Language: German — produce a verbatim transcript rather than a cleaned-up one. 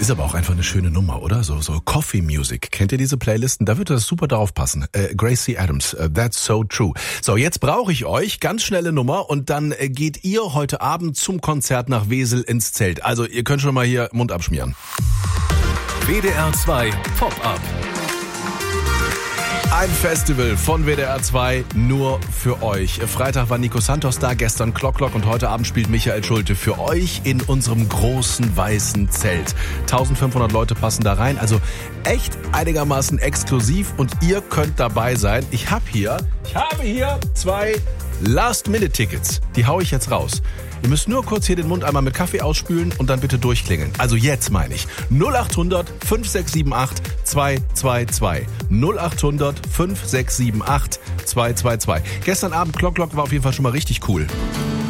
Ist aber auch einfach eine schöne Nummer, oder? So, so Coffee Music. Kennt ihr diese Playlisten? Da wird das super darauf passen. Äh, Gracie Adams, uh, That's So True. So, jetzt brauche ich euch. Ganz schnelle Nummer und dann äh, geht ihr heute Abend zum Konzert nach Wesel ins Zelt. Also, ihr könnt schon mal hier Mund abschmieren. W D R zwei Pop-Up. Ein Festival von W D R zwei nur für euch. Freitag war Nico Santos da, gestern Clock Clock und heute Abend spielt Michael Schulte für euch in unserem großen weißen Zelt. eintausendfünfhundert Leute passen da rein, also echt einigermaßen exklusiv und ihr könnt dabei sein. Ich habe hier, ich habe hier zwei Last-Minute-Tickets. Die hau ich jetzt raus. Ihr müsst nur kurz hier den Mund einmal mit Kaffee ausspülen und dann bitte durchklingeln. Also jetzt meine ich. null acht hundert fünf sechs sieben acht zwei zwei zwei. null acht hundert fünf sechs sieben acht zwei zwei zwei. Gestern Abend Clock Clock war auf jeden Fall schon mal richtig cool.